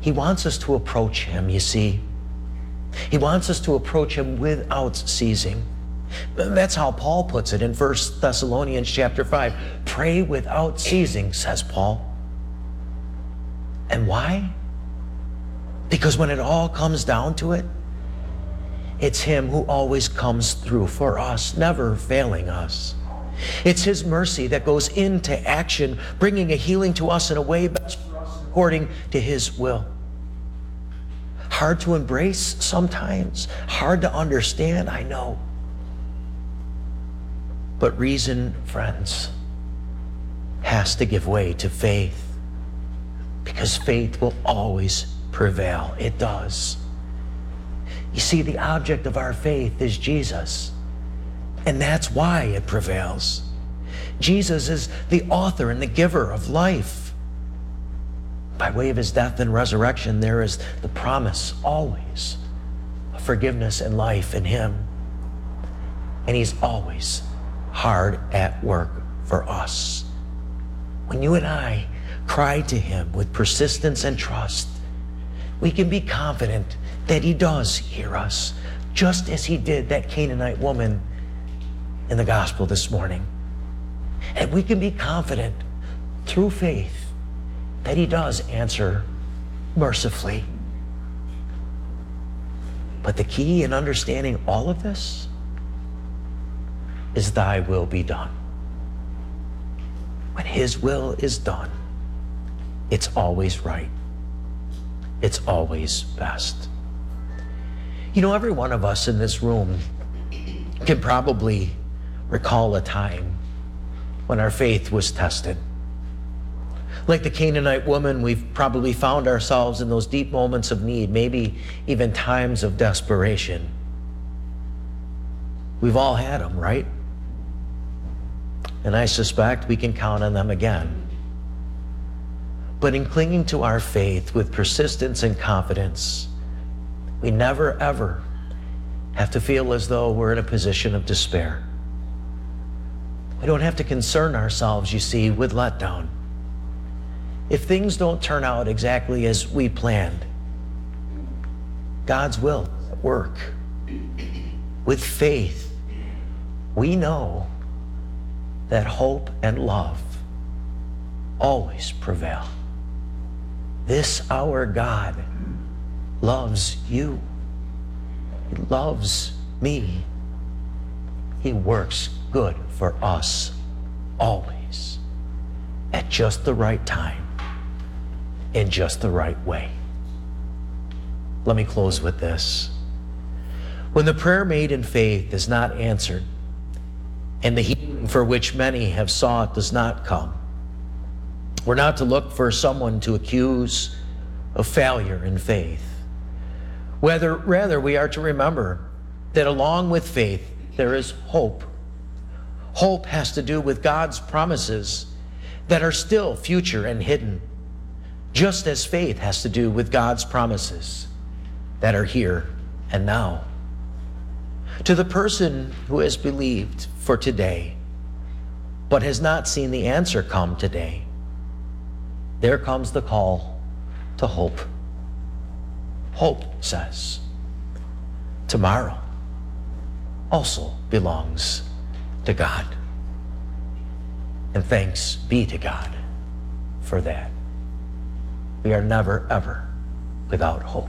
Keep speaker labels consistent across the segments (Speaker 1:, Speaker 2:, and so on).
Speaker 1: He wants us to approach him, you see. He wants us to approach him without ceasing. That's how Paul puts it in 1 Thessalonians chapter 5. Pray without ceasing, says Paul. And why? Because when it all comes down to it, it's him who always comes through for us, never failing us. It's his mercy that goes into action, bringing a healing to us in a way best for us according to his will. Hard to embrace sometimes, hard to understand, I know. But reason, friends, has to give way to faith, because faith will always prevail. It does. You see, the object of our faith is Jesus, and that's why it prevails. Jesus is the author and the giver of life. By way of his death and resurrection, there is the promise always of forgiveness and life in him. And he's always hard at work for us. When you and I cry to him with persistence and trust, we can be confident that he does hear us, just as he did that Canaanite woman in the gospel this morning. And we can be confident through faith that he does answer mercifully. But the key in understanding all of this is thy will be done. When his will is done, it's always right. It's always best. You know, every one of us in this room can probably recall a time when our faith was tested. Like the Canaanite woman, we've probably found ourselves in those deep moments of need, maybe even times of desperation. We've all had them, right? And I suspect we can count on them again. But in clinging to our faith with persistence and confidence, we never, ever have to feel as though we're in a position of despair. We don't have to concern ourselves, you see, with letdown. If things don't turn out exactly as we planned, God's will is at work. With faith, we know that hope and love always prevail. This our God loves you. He loves me. He works good for us always, at just the right time, in just the right way. Let me close with this. When the prayer made in faith is not answered, and the healing for which many have sought does not come, we're not to look for someone to accuse of failure in faith. Rather, we are to remember that along with faith, there is hope. Hope has to do with God's promises that are still future and hidden, just as faith has to do with God's promises that are here and now. To the person who has believed for today, but has not seen the answer come today, there comes the call to hope. Hope says, tomorrow also belongs to God. And thanks be to God for that. We are never, ever without hope.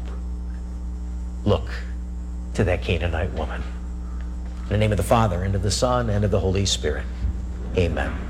Speaker 1: Look to that Canaanite woman. In the name of the Father, and of the Son, and of the Holy Spirit. Amen.